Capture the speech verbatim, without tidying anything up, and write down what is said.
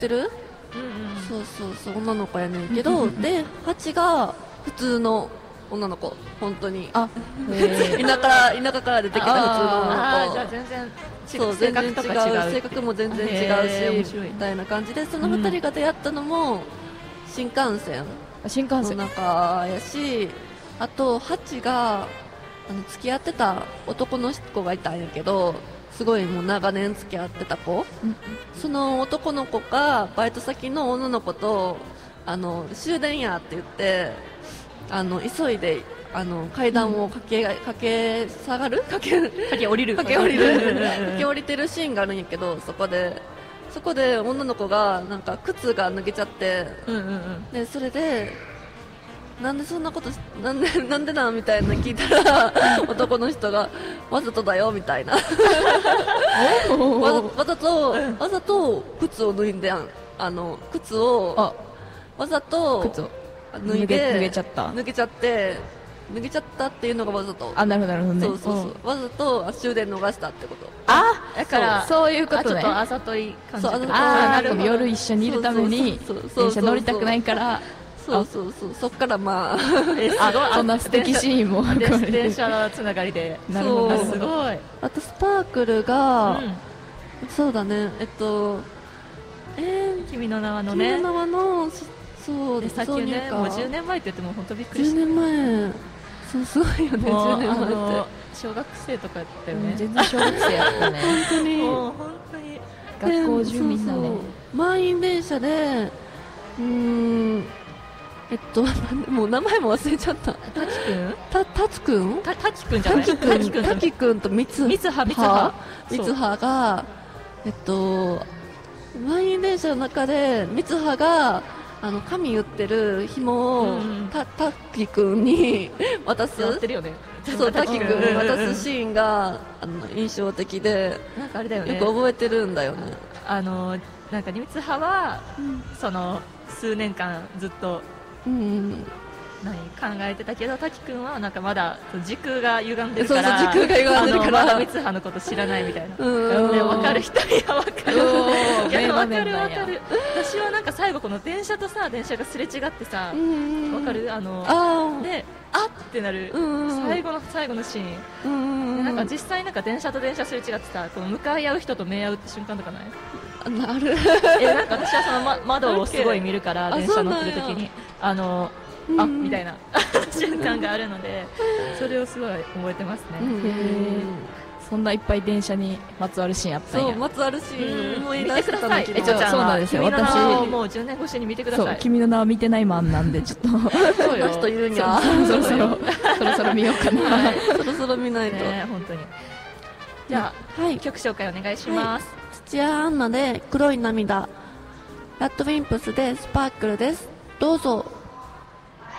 てる、うんうん、そうそうそう女の子やねんけどではちが普通の女の子本当にあ田舎から田舎から出てきた普通の女の子。 じゃあ全然そう全然違う性格も全然違うしみたいな感じでそのふたりが出会ったのも新幹線新幹線の中やしあとはちがあの付き合ってた男の子がいたんやけどすごいもう長年付き合ってた子、うん、その男の子がバイト先の女の子とあの終電やって言ってあの急いであの階段を駆け、うん、駆け下がる駆け駆け降りる駆け降りる駆け降りてるシーンがあるんやけどそこでそこで女の子がなんか靴が脱げちゃって、うんうんうん、でそれでなんでそんなことなんでなんでなんみたいな聞いたら男の人がわざとだよみたいなわざ、わざとわざと靴を脱いでやんあの靴をわざと靴を脱いで脱げちゃった脱げちゃって脱げちゃったっていうのがわざとあなるほどなるほどねそうそうそうわざと終電逃したってことあだからそういうことねちょっとあざとい感じあなるほど夜一緒にいるために電車乗りたくないからそうそうそうそっからまああそんな素敵シーンも電車つながりでなるほどすごいあとスパークルが、うん、そうだねえっとえー、君の名はのね君の名はのそうさっきねもうじゅうねんまえって言っても本当びっくりしたじゅうねんまえそうすごいよねじゅうねんまえって小学生とかやったよね、 うん、全然小学生やったね本当にもう本当に学校中みんなね満員電車でうーんえっともう名前も忘れちゃったたきくんたたつくんたたきくんじゃないたきくんたきくんとみつみつはみつはみつはがえっと満員電車の中でみつはがあの髪言ってる紐を、うん、たたきくんに渡すやってるよねそうたきくんに渡すシーンがあの印象的でなんかあれだよねよく覚えてるんだよねあのなんかみつはは、うん、その数年間ずっと、うんうん何考えてたけど滝くんはなんかまだ時空が歪んでるからそうそう時空が歪んでるからまだ三葉のこと知らないみたいな分かる人には分かるいや分かる分かる私はなんか最後この電車とさ電車がすれ違ってさ分かるあのあであってなる最後の最後のシーンでなんか実際なんか電車と電車すれ違ってさこの向かい合う人と目合うって瞬間とかないなるえなんか私はその、ま、窓をすごい見るから電車乗ってる時にあのあみたいな瞬間があるのでそれをすごい覚えてますね、うん、 そんないっぱい電車にまつわるシーンあったんやそうまつわるシーン思い出してたんだけどえちょちゃんは君の名はもうじゅうねん越しに見てくださいそう君の名は見てないマンなんでちょっとそうよ人いるんやそろそろそろそろ見ようかな、はい、 そろそろ見ないと、 ね、本当にじゃあ、はい、曲紹介お願いします、 はい、土屋アンナで黒い涙ラッドウィンプスでスパークルですどうぞ。